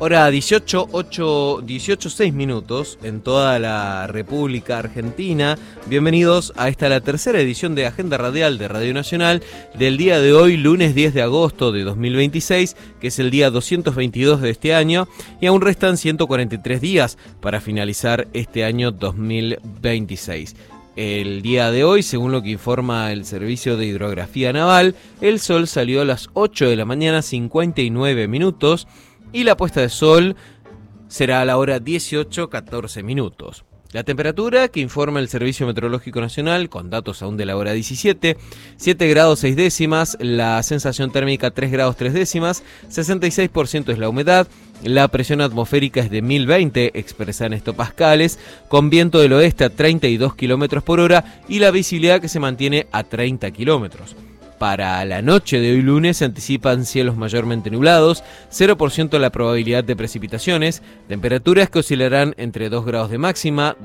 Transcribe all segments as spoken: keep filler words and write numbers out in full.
Hora dieciocho, ocho, dieciocho, seis minutos en toda la República Argentina. Bienvenidos a esta la tercera edición de Agenda Radial de Radio Nacional del día de hoy, lunes diez de agosto de dos mil veintiséis, que es el día doscientos veintidós de este año, y aún restan ciento cuarenta y tres días para finalizar este año dos mil veintiséis. El día de hoy, según lo que informa el Servicio de Hidrografía Naval, el sol salió a las ocho de la mañana, cincuenta y nueve minutos, y la puesta de sol será a la hora dieciocho, catorce minutos. La temperatura que informa el Servicio Meteorológico Nacional, con datos aún de la hora diecisiete, siete grados seis décimas, la sensación térmica tres grados tres décimas, sesenta y seis por ciento es la humedad, la presión atmosférica es de mil veinte, expresada en hectopascales, con viento del oeste a treinta y dos kilómetros por hora y la visibilidad que se mantiene a treinta kilómetros. Para la noche de hoy lunes se anticipan cielos mayormente nublados, cero por ciento la probabilidad de precipitaciones, temperaturas que oscilarán entre dos grados de máxima,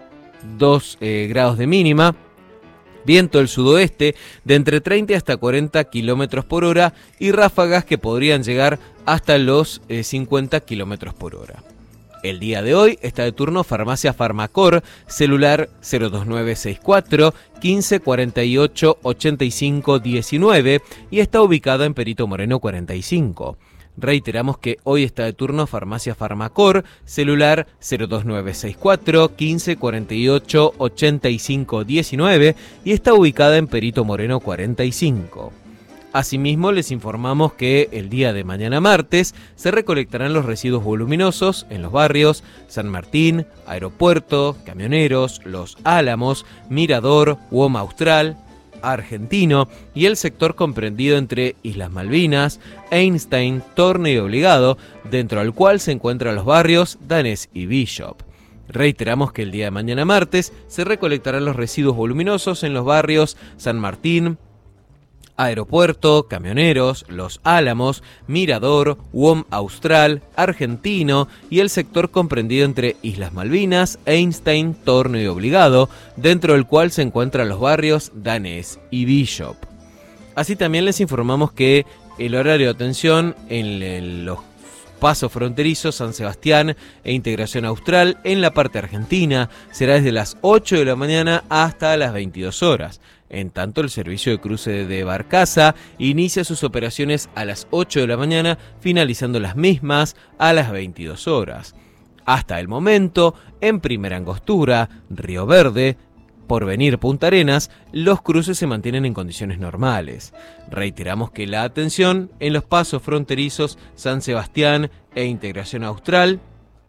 dos eh, grados de mínima, viento del sudoeste de entre treinta hasta cuarenta kilómetros por hora y ráfagas que podrían llegar hasta los eh, cincuenta kilómetros por hora. El día de hoy está de turno Farmacia Farmacor, celular cero dos nueve seis cuatro, quince cuarenta y ocho, ochenta y cinco diecinueve y está ubicada en Perito Moreno cuarenta y cinco. Reiteramos que hoy está de turno Farmacia Farmacor, celular cero dos nueve seis cuatro, quince cuarenta y ocho, ochenta y cinco diecinueve y está ubicada en Perito Moreno cuarenta y cinco. Asimismo, les informamos que el día de mañana martes se recolectarán los residuos voluminosos en los barrios San Martín, Aeropuerto, Camioneros, Los Álamos, Mirador, U O M Austral, Argentino y el sector comprendido entre Islas Malvinas, Einstein, Torne y Obligado, dentro del cual se encuentran los barrios Danés y Bishop. Reiteramos que el día de mañana martes se recolectarán los residuos voluminosos en los barrios San Martín, Aeropuerto, Camioneros, Los Álamos, Mirador, U O M Austral, Argentino y el sector comprendido entre Islas Malvinas, Einstein, Torno y Obligado, dentro del cual se encuentran los barrios Danés y Bishop. Así también les informamos que el horario de atención en el, los pasos fronterizos San Sebastián e Integración Austral en la parte argentina será desde las ocho de la mañana hasta las veintidós horas. En tanto, el servicio de cruce de Barcaza inicia sus operaciones a las ocho de la mañana, finalizando las mismas a las veintidós horas. Hasta el momento, en Primera Angostura, Río Verde, Porvenir, Punta Arenas, los cruces se mantienen en condiciones normales. Reiteramos que la atención en los pasos fronterizos San Sebastián e Integración Austral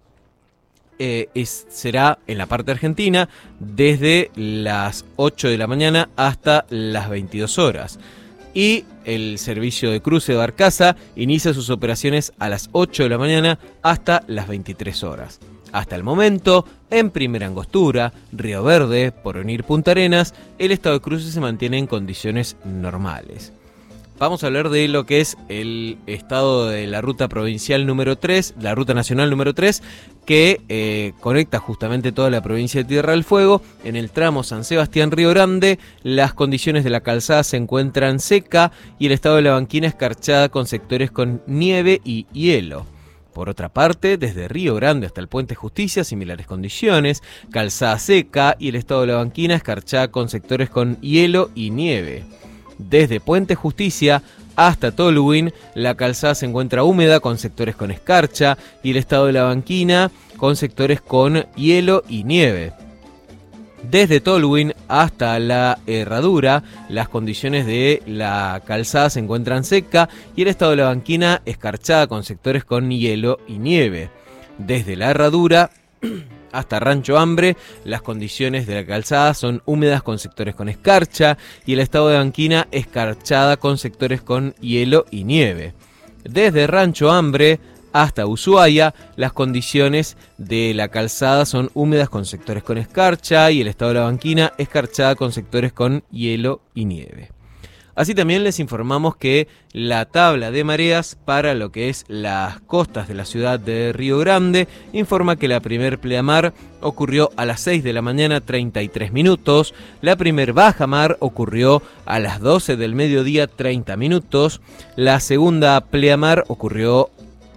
Eh, es, será en la parte argentina desde las ocho de la mañana hasta las veintidós horas. Y el servicio de cruce de Barcaza inicia sus operaciones a las ocho de la mañana hasta las veintitrés horas. Hasta el momento, en Primera Angostura, Río Verde, Porvenir, Punta Arenas, el estado de cruce se mantiene en condiciones normales. Vamos a hablar de lo que es el estado de la ruta provincial número tres, la ruta nacional número tres, que eh, conecta justamente toda la provincia de Tierra del Fuego. En el tramo San Sebastián-Río Grande, las condiciones de la calzada se encuentran seca y el estado de la banquina escarchada con sectores con nieve y hielo. Por otra parte, desde Río Grande hasta el Puente Justicia, similares condiciones, calzada seca y el estado de la banquina escarchada con sectores con hielo y nieve. Desde Puente Justicia hasta Tolhuin, la calzada se encuentra húmeda con sectores con escarcha y el estado de la banquina con sectores con hielo y nieve. Desde Tolhuin hasta la Herradura, las condiciones de la calzada se encuentran seca y el estado de la banquina escarchada con sectores con hielo y nieve. Desde la Herradura hasta Rancho Hambre, las condiciones de la calzada son húmedas con sectores con escarcha y el estado de banquina escarchada con sectores con hielo y nieve. Desde Rancho Hambre hasta Ushuaia, las condiciones de la calzada son húmedas con sectores con escarcha y el estado de la banquina escarchada con sectores con hielo y nieve. Así también les informamos que la tabla de mareas para lo que es las costas de la ciudad de Río Grande informa que la primer pleamar ocurrió a las seis de la mañana treinta y tres minutos, la primer bajamar ocurrió a las doce del mediodía treinta minutos, la segunda pleamar ocurrió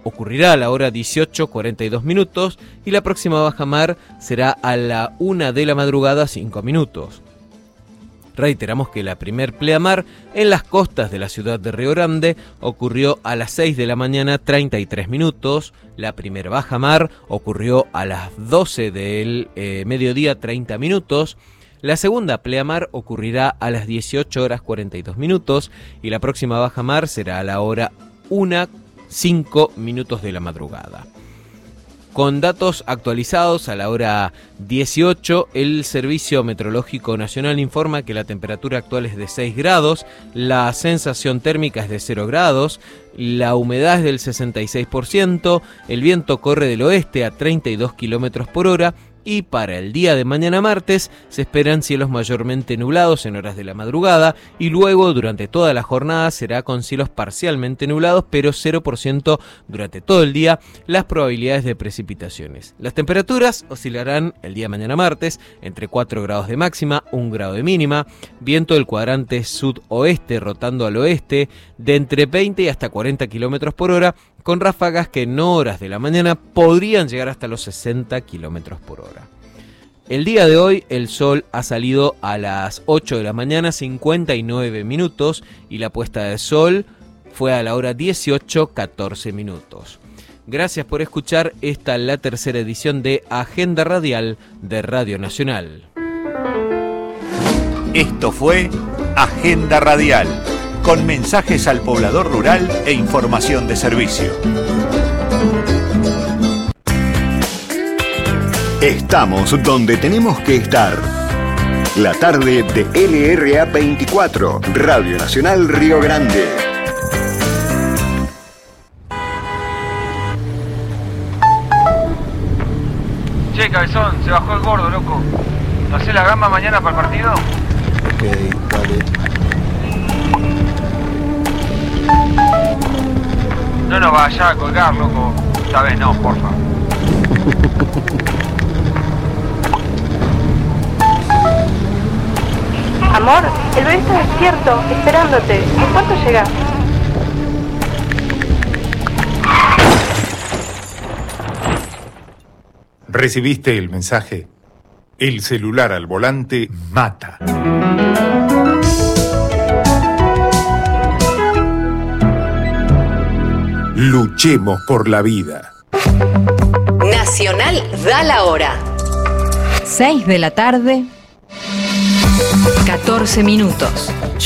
ocurrirá a la hora dieciocho cuarenta y dos minutos y la próxima bajamar será a la una de la madrugada cinco minutos. Reiteramos que la primer pleamar en las costas de la ciudad de Río Grande ocurrió a las seis de la mañana treinta y tres minutos, la primer bajamar ocurrió a las doce del eh, mediodía treinta minutos, la segunda pleamar ocurrirá a las dieciocho horas cuarenta y dos minutos y la próxima bajamar será a la hora una cinco minutos de la madrugada. Con datos actualizados a la hora dieciocho, el Servicio Meteorológico Nacional informa que la temperatura actual es de seis grados, la sensación térmica es de cero grados, la humedad es del sesenta y seis por ciento, el viento corre del oeste a treinta y dos kilómetros por hora y para el día de mañana martes se esperan cielos mayormente nublados en horas de la madrugada y luego durante toda la jornada será con cielos parcialmente nublados pero cero por ciento durante todo el día las probabilidades de precipitaciones. Las temperaturas oscilarán el día de mañana martes entre cuatro grados de máxima, un grado de mínima, viento del cuadrante sudoeste rotando al oeste de entre veinte y hasta cuarenta kilómetros por hora con ráfagas que en horas de la mañana podrían llegar hasta los sesenta kilómetros por hora. El día de hoy el sol ha salido a las ocho de la mañana cincuenta y nueve minutos y la puesta de sol fue a la hora dieciocho catorce minutos. Gracias por escuchar esta la tercera edición de Agenda Radial de Radio Nacional. Esto fue Agenda Radial, con mensajes al poblador rural e información de servicio. Estamos donde tenemos que estar. La tarde de L R A veinticuatro, Radio Nacional Río Grande. Che, cabezón, se bajó el gordo, loco. ¿No hacés la gamba mañana para el partido? Ok, dale. No nos vayas a colgar, loco. Esta vez no, porfa. Amor, el bebé está despierto, esperándote. ¿En cuánto llegás? ¿Recibiste el mensaje? El celular al volante mata. Luchemos por la vida. Nacional da la hora. seis de la tarde, catorce minutos.